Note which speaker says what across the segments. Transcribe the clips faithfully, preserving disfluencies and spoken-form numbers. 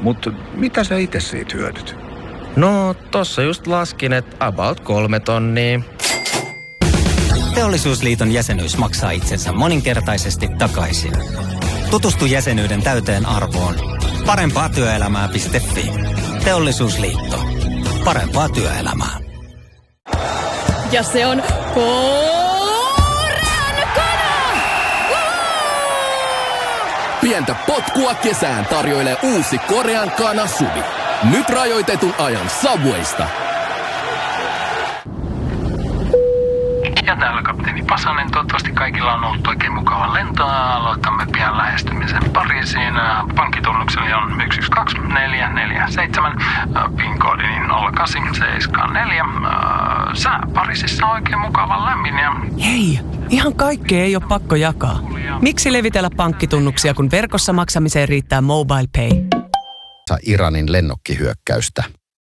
Speaker 1: Mutta mitä sä itse siitä hyödyt?
Speaker 2: No, tossa just laskin, että about kolme tonnia.
Speaker 3: Teollisuusliiton jäsenyys maksaa itsensä moninkertaisesti takaisin. Tutustu jäsenyyden täyteen arvoon. Parempaa työelämää piste fi. Teollisuusliitto. Parempaa työelämää.
Speaker 4: Ja se on korean kana!
Speaker 5: Pientä potkua kesään tarjoilee uusi Korean kana Subi. Nyt rajoitetun ajan Subwaysta.
Speaker 6: Ja täällä kapteeni Pasanen. Toivottavasti kaikilla on ollut oikein mukava lento. Aloitamme pian lähestymisen Pariisiin. Pankkitunnukseni on yksi yksi kaksi neljä neljä seitsemän. PIN-koodini nolla kahdeksan seitsemän neljä. Sää Pariisissa on oikein mukava lämmin. Ja...
Speaker 7: Hei, ihan kaikkea ei ole pakko jakaa. Miksi levitellä pankkitunnuksia, kun verkossa maksamiseen riittää Mobile Pay?
Speaker 8: Iranin lennokkihyökkäystä.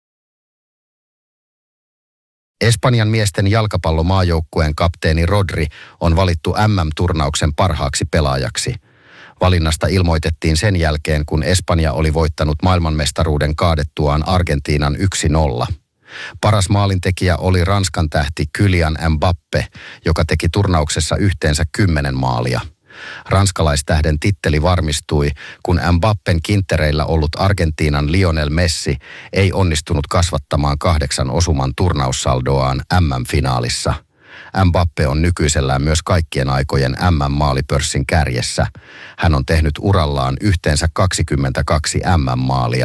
Speaker 8: Espanjan miesten jalkapallomaajoukkueen kapteeni Rodri on valittu äm äm-turnauksen parhaaksi pelaajaksi. Valinnasta ilmoitettiin sen jälkeen, kun Espanja oli voittanut maailmanmestaruuden kaadettuaan Argentiinan yksi nolla. Paras maalintekijä oli Ranskan tähti Kylian Mbappé, joka teki turnauksessa yhteensä kymmenen maalia. Ranskalaistähden titteli varmistui, kun Mbappen kinttereillä ollut Argentiinan Lionel Messi ei onnistunut kasvattamaan kahdeksan osuman turnaussaldoaan äm äm-finaalissa. Mbappe on nykyisellään myös kaikkien aikojen äm äm-maalipörssin kärjessä. Hän on tehnyt urallaan yhteensä kaksikymmentäkaksi äm äm-maalia.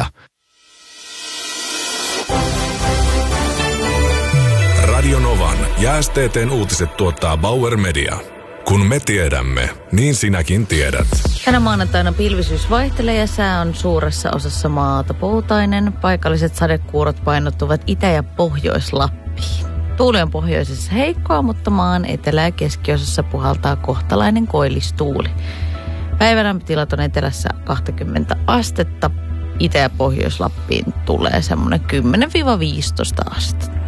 Speaker 9: Radio Novan ja S T T:n uutiset tuottaa Bauer Media. Kun me tiedämme, niin sinäkin tiedät.
Speaker 10: Tänä maanantaina pilvisyys vaihtelee ja sää on suuressa osassa maata poutainen. Paikalliset sadekuurot painottuvat Itä- ja Pohjois-Lappiin. Tuuli on pohjoisessa heikkoa, mutta maan etelä- ja keskiosassa puhaltaa kohtalainen koillistuuli. Päivälämpötilat on etelässä kaksikymmentä astetta. Itä- ja Pohjois-Lappiin tulee semmoinen kymmenen viisitoista astetta.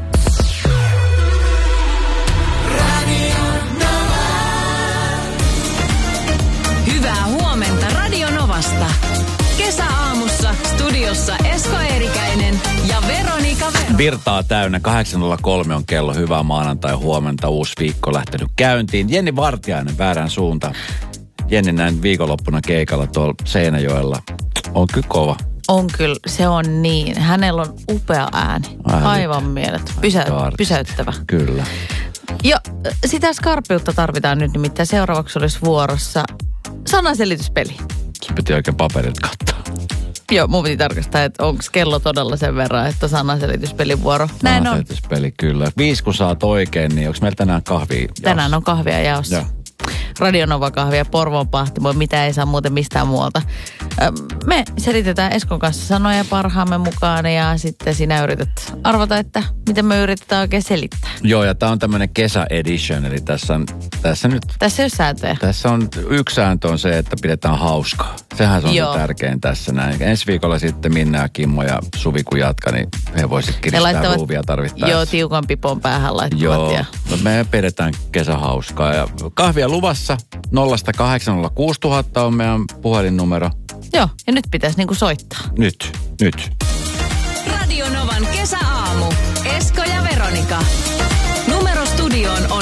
Speaker 4: Hyvää huomenta Radio Novasta. Kesäaamussa studiossa Esko Eerikäinen ja Veronika Vero.
Speaker 11: Virtaa täynnä. kahdeksan nolla kolme on kello. Hyvää maanantai huomenta. Uusi viikko lähtenyt käyntiin. Jenni Vartiainen väärään suuntaan. Jenni näin viikonloppuna keikalla tuolla Seinäjoella. On kyllä kova.
Speaker 10: On kyllä, se on niin. Hänellä on upea ääni.
Speaker 11: Äänet.
Speaker 10: Aivan mielet. Pysä, pysäyttävä.
Speaker 11: Kyllä.
Speaker 10: Ja sitä skarpiutta tarvitaan nyt, nimittäin seuraavaksi olisi vuorossa sanaselityspeli.
Speaker 11: Se piti oikein paperit katsoa.
Speaker 10: Joo, mun piti tarkastaa, että onko kello todella sen verran, että sanaselityspelin vuoro. Näin on.
Speaker 11: Sanaselityspeli, kyllä. Viisi kun saat oikein, niin onko meillä tänään kahvia jaossa?
Speaker 10: Tänään on kahvia jaossa. Joo. Radio Nova kahvia, Porvoon pahtimo, mitä ei saa muuten mistään muualta. Me selitetään Eskon kanssa sanoja parhaamme mukaan ja sitten sinä yrität arvata, että miten me yritetään oikein selittää.
Speaker 11: Joo, ja tämä on tämmöinen kesä-edition, eli tässä on tässä nyt...
Speaker 10: Tässä ei ole sääntöjä.
Speaker 11: Tässä on yksi sääntö on se, että pidetään hauskaa. Sehän se on Joo. se tärkein tässä näin. Ensi viikolla sitten Minna ja Kimmo ja Suvi kun jatka, niin he voisit kiristää ruuvia tarvittaessa.
Speaker 10: Joo, tiukan pipon päähän laittavat.
Speaker 11: Joo,
Speaker 10: ja...
Speaker 11: no me pidetään kesähauskaa ja kahvia luvassa. nolla kahdeksan nolla kuusi tuhatta on meidän puhelinnumero.
Speaker 10: Joo, ja nyt pitäisi niinku soittaa.
Speaker 11: Nyt, nyt.
Speaker 4: Radio Novan kesäaamu. Esko ja Veronika. Numero studioon on